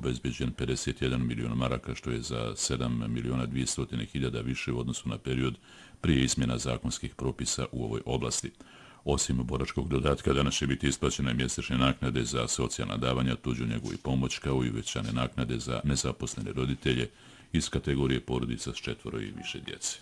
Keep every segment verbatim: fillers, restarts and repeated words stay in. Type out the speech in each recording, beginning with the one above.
obezbeđen pedeset jedan miliona maraka, što je za sedam miliona dvjesto hiljada više u odnosu na period prije izmjena zakonskih propisa u ovoj oblasti. Osim boračkog dodatka, danas će biti isplaćene mjesečne naknade za socijalna davanja, tuđu njegu i pomoć, kao i uvećane naknade za nezaposlene roditelje iz kategorije porodica s četvoro i više djece.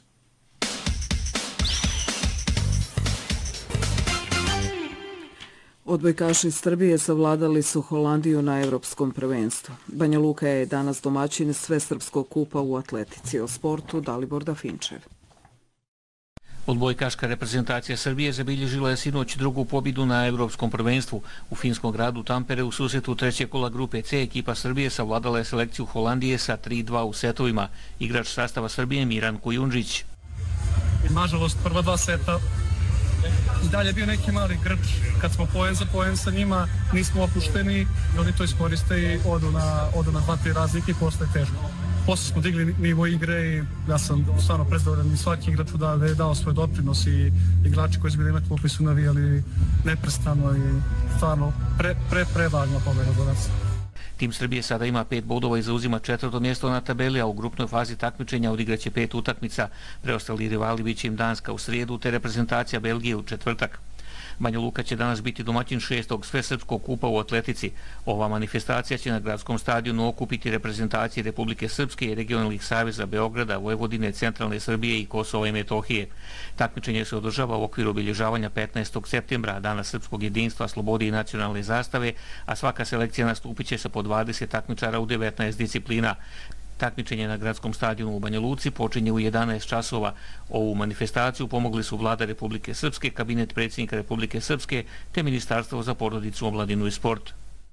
Odbojkaši iz Srbije savladali su Holandiju na Evropskom prvenstvu. Banja Luka je danas domaćin Svesrpskog kupa u atletici. O sportu Dalibor Dafinčev. Odbojkaška reprezentacija Srbije zabilježila je sinoć drugu pobjedu na Evropskom prvenstvu. U finskom gradu Tampere u susretu trećeg kola grupe C ekipa Srbije savladala je selekciju Holandije sa tri dva u setovima. Igrač sastava Srbije Miran Kujundžić. Nažalost, prva dva seta i dalje je bio neki mali grč. Kad smo poen za poen sa njima, nismo opušteni, oni to iskoriste i odu na, odu na dva tri razlike i postaje težko. Posle smo digli nivo igre i ja sam stvarno prezadovoljan i svaki igrač da je dao svoj doprinos i igrači koji su bili na klupi su navijali neprestano i stvarno pre, pre, prevažna pobjeda za nas. Tim Srbije sada ima pet bodova i zauzima četvrto mjesto na tabeli, a u grupnoj fazi takmičenja odigraće pet utakmica. Preostali rivali biće im Danska u srijedu te reprezentacija Belgije u četvrtak. Banja Luka će danas biti domaćin šestog Svesrpskog kupa u atletici. Ova manifestacija će na gradskom stadionu okupiti reprezentacije Republike Srpske i regionalnih saveza Beograda, Vojvodine, Centralne Srbije i Kosova i Metohije. Takmičenje se održava u okviru obilježavanja petnaestog septembra, Dana srpskog jedinstva, slobode i nacionalne zastave, a svaka selekcija nastupit će sa po dvadeset takmičara u devetnaest disciplina. Takmičenje na gradskom stadionu u Banja Luci počinje u jedanaest časova. Ovu manifestaciju pomogli su Vlada Republike Srpske, Kabinet predsjednika Republike Srpske te Ministarstvo za porodicu, omladinu i sport.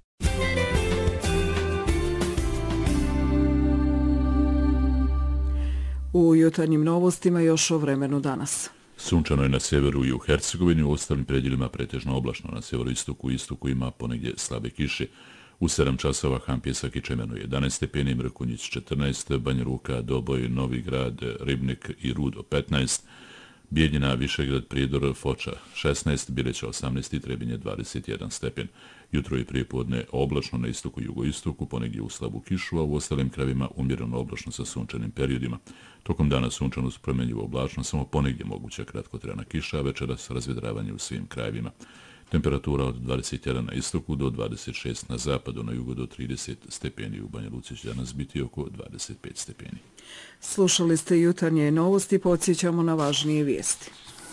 U jutarnjim novostima još o vremenu danas. Sunčano je na severu i u Hercegovini, u ostalim predjelima pretežno oblačno. Na severoistoku i istoku ima ponegdje slabe kiše. U sedam časova Hampjesak i Čemerno jedanaest stepeni, Mrkonjić četrnaest, Banja Luka, Doboj, Novi Grad, Ribnik i Rudo petnaest, Bijeljina, Višegrad, Prijedor, Foča šesnaest, Bileća osamnaest i Trebinje dvadeset jedan stepen. Jutro i prijepodne oblačno na istoku i jugoistoku, ponegdje u slabu kišu, a u ostalim krajevima umjereno oblačno sa sunčanim periodima. Tokom dana sunčano s promjenjivo oblačno, samo ponegdje moguća kratkotrajna kiša, a večeras razvedravanje u svim krajevima. Temperatura od dvadeset jedan na istoku do dvadeset šest na zapadu, na jugu do trideset stepeni. U Banja Luci će danas biti oko dvadeset pet stepeni. Slušali ste jutarnje novosti, podsjećamo na važnije vijesti.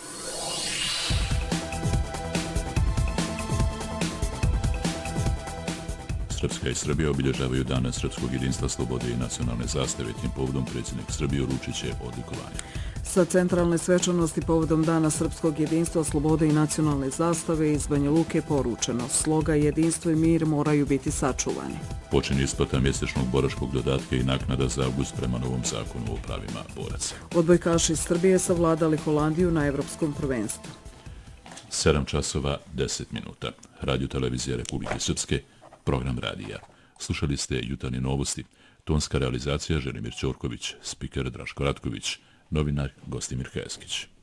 Srpska i Srbija obilježavaju dana srpskog jedinstva, slobode i nacionalne zastave. Tim povodom predsjednik Srbije uručit će odlikovanje. Sa centralne svečanosti povodom Dana srpskog jedinstva, slobode i nacionalne zastave iz Banja Luke poručeno: sloga jedinstvo i mir moraju biti sačuvani. Počinje isplata mjesečnog boračkog dodatka i naknada za avgust prema novom zakonu o pravima boraca. Odbojkaši iz Srbije savladali Holandiju na Evropskom prvenstvu. sedam časova deset minuta. Radio televizija Republike Srpske, program radija. Slušali ste jutarnje novosti. Tonska realizacija Želimir Ćorković, spiker Draško Ratković, novinar Gostimir Keskić.